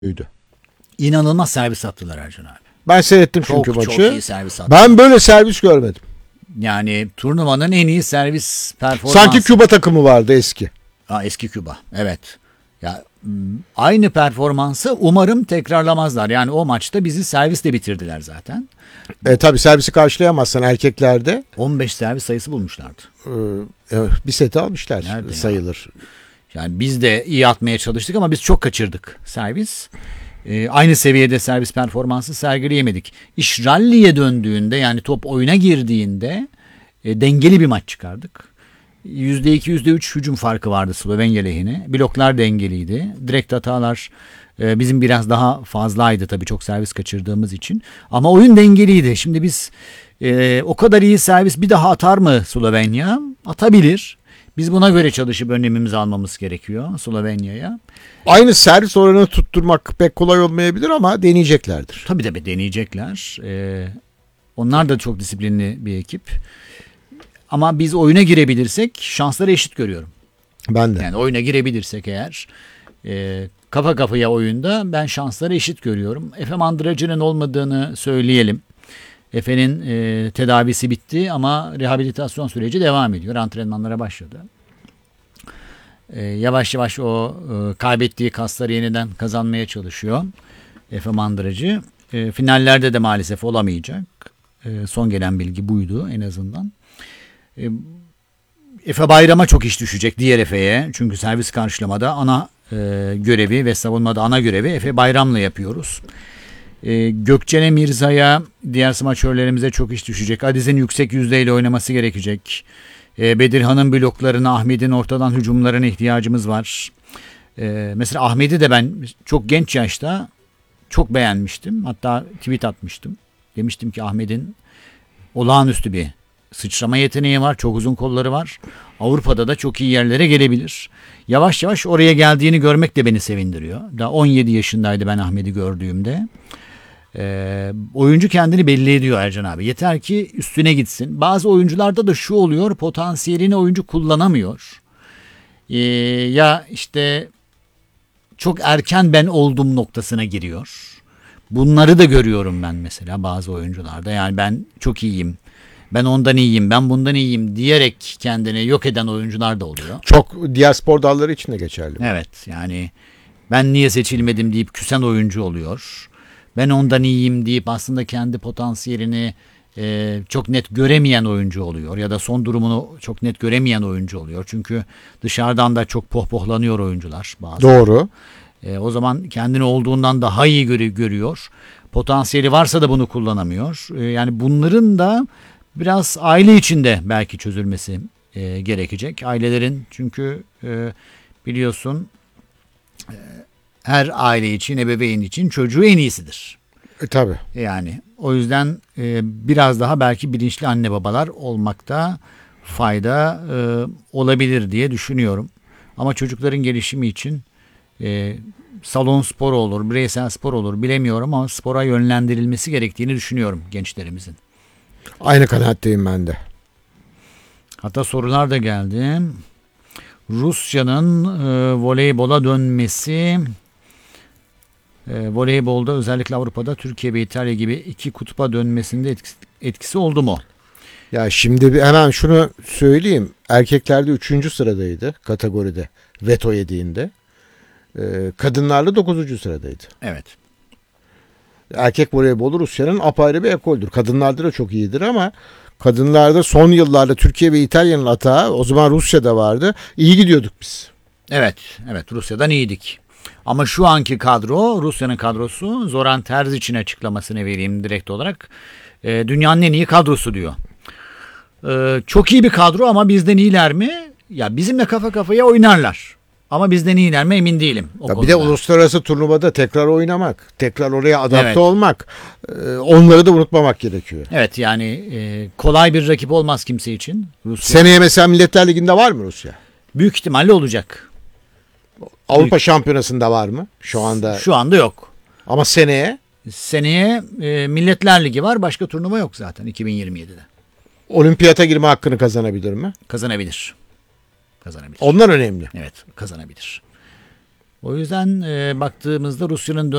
İnanılmaz servis attılar Ercan abi. Ben seyrettim çünkü maçı. Çok iyi servis attılar. Ben böyle servis görmedim. Yani turnuvanın en iyi servis performansı. Sanki Küba takımı vardı eski. Eski Küba, evet. Ya aynı performansı umarım tekrarlamazlar. Yani o maçta bizi servisle bitirdiler zaten. Tabii servisi karşılayamazsan erkeklerde. 15 servis sayısı bulmuşlardı. Bir seti almışlar. Nerede sayılır. Yani biz de iyi atmaya çalıştık ama biz çok kaçırdık servis. Aynı seviyede servis performansı sergileyemedik. İş rally'ye döndüğünde, yani top oyuna girdiğinde dengeli bir maç çıkardık. %2, %3 hücum farkı vardı Slovenya lehine. Bloklar dengeliydi. Direkt hatalar bizim biraz daha fazlaydı tabii, çok servis kaçırdığımız için. Ama oyun dengeliydi. Şimdi biz o kadar iyi servis bir daha atar mı Slovenya? Atabilir. Biz buna göre çalışıp önlemimizi almamız gerekiyor Slovenya'ya. Aynı servis oranını tutturmak pek kolay olmayabilir ama deneyeceklerdir. Tabii deneyecekler. Onlar da çok disiplinli bir ekip. Ama biz oyuna girebilirsek şansları eşit görüyorum. Ben de. Yani oyuna girebilirsek eğer kafa kafaya oyunda ben şansları eşit görüyorum. Efe mandıracının olmadığını söyleyelim. Efe'nin tedavisi bitti ama rehabilitasyon süreci devam ediyor. Antrenmanlara başladı. Yavaş yavaş o kaybettiği kasları yeniden kazanmaya çalışıyor Efe mandıracı. Finallerde de maalesef olamayacak. Son gelen bilgi buydu en azından. Efe Bayram'a çok iş düşecek, diğer Efe'ye. Çünkü servis karşılamada ana görevi ve savunmada ana görevi Efe Bayram'la yapıyoruz. Gökçen'e, Mirza'ya, diğer smaçörlerimize çok iş düşecek. Adiz'in yüksek yüzdeyle oynaması gerekecek. Bedirhan'ın bloklarına, Ahmet'in ortadan hücumlarına ihtiyacımız var. Mesela Ahmet'i de ben çok genç yaşta çok beğenmiştim. Hatta tweet atmıştım. Demiştim ki Ahmet'in olağanüstü bir sıçrama yeteneği var. Çok uzun kolları var. Avrupa'da da çok iyi yerlere gelebilir. Yavaş yavaş oraya geldiğini görmek de beni sevindiriyor. Daha 17 yaşındaydı ben Ahmet'i gördüğümde. Oyuncu kendini belli ediyor Ercan abi. Yeter ki üstüne gitsin. Bazı oyuncularda da şu oluyor. Potansiyelini oyuncu kullanamıyor. Ya işte çok erken ben oldum noktasına giriyor. Bunları da görüyorum ben mesela bazı oyuncularda. Yani ben çok iyiyim, ben ondan iyiyim, ben bundan iyiyim diyerek kendini yok eden oyuncular da oluyor. Çok diğer spor dalları için de geçerli. Evet, yani ben niye seçilmedim deyip küsen oyuncu oluyor. Ben ondan iyiyim deyip aslında kendi potansiyelini çok net göremeyen oyuncu oluyor. Ya da son durumunu çok net göremeyen oyuncu oluyor. Çünkü dışarıdan da çok pohpohlanıyor oyuncular bazen. Doğru. O zaman kendini olduğundan daha iyi görüyor. Potansiyeli varsa da bunu kullanamıyor. Yani bunların da biraz aile içinde belki çözülmesi gerekecek. Ailelerin, çünkü biliyorsun her aile için, ebeveyn için çocuğu en iyisidir. Tabii. Yani o yüzden biraz daha belki bilinçli anne babalar olmakta fayda olabilir diye düşünüyorum. Ama çocukların gelişimi için salon sporu olur, bireysel spor olur bilemiyorum ama spora yönlendirilmesi gerektiğini düşünüyorum gençlerimizin. Aynı kanaatteyim ben de. Hatta sorular da geldi. Rusya'nın voleybola dönmesi, voleybolda özellikle Avrupa'da Türkiye ve İtalya gibi iki kutba dönmesinde etkisi oldu mu? Ya şimdi hemen şunu söyleyeyim. Erkeklerde 3. sıradaydı kategoride veto yediğinde. Kadınlarda 9. sıradaydı. Evet. Erkek voleybolu Rusya'nın apayrı bir ekoldür. Kadınlarda da çok iyidir ama kadınlarda son yıllarda Türkiye ve İtalya'nın atağı, o zaman Rusya'da vardı. İyi gidiyorduk biz. Evet, Rusya'dan iyiydik. Ama şu anki kadro, Rusya'nın kadrosu, Zoran Terzic'in açıklamasını vereyim direkt olarak. Dünyanın en iyi kadrosu diyor. Çok iyi bir kadro ama bizden iyiler mi? Ya bizimle kafa kafaya oynarlar. Ama bizden iyiler mi emin değilim. Bir de uluslararası turnuvada tekrar oynamak, tekrar oraya adapte evet. olmak, onları da unutmamak gerekiyor. Evet, yani kolay bir rakip olmaz kimse için Rusya. Seneye mesela Milletler Ligi'nde var mı Rusya? Büyük ihtimalle olacak. Avrupa Şampiyonası'nda var mı? Şu anda yok. Ama seneye Milletler Ligi var, başka turnuva yok zaten 2027'de. Olimpiyata girme hakkını kazanabilir mi? Kazanabilir. Onlar önemli. Evet, kazanabilir. O yüzden baktığımızda Rusya'nın